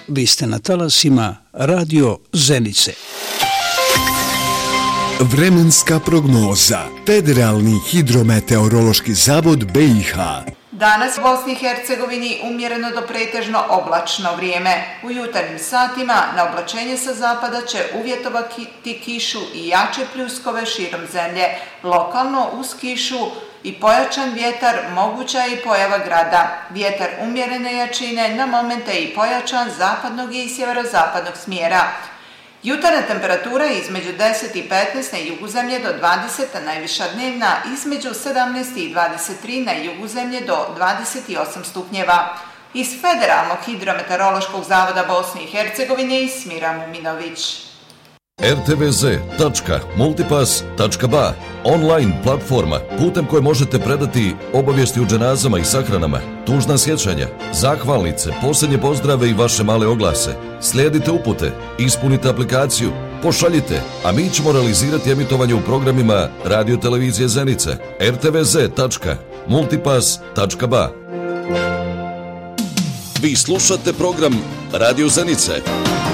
Vi ste na talasima Radio Zenice. Vremenska prognoza. Federalni hidrometeorološki zavod BiH. Danas u Bosni i Hercegovini umjereno do pretežno oblačno vrijeme. U jutarnjim satima na oblačenje sa zapada će uvjetovati kišu i jače pljuskove širom zemlje. Lokalno uz kišu i pojačan vjetar moguća je i pojava grada. Vjetar umjerene jačine, na momente i pojačan zapadnog i sjeverozapadnog smjera. Jutarnja temperatura između 10 i 15 na jugu zemlje do 20, a najviša dnevna između 17 i 23 na jugu zemlje do 28 stupnjeva. Iz Federalnog hidrometeorološkog zavoda Bosne i Hercegovine Smira Muminović. rtvz.multipass.ba online platforma putem koje možete predati obavijesti u dženazama i sahranama, tužna sjećanja, zahvalnice, posljednje pozdrave i vaše male oglase. Slijedite upute, ispunite aplikaciju, pošaljite, a mi ćemo realizirati emitovanje u programima Radio Televizije Zenice. rtvz.multipass.ba. Vi slušate program Radio Zenice.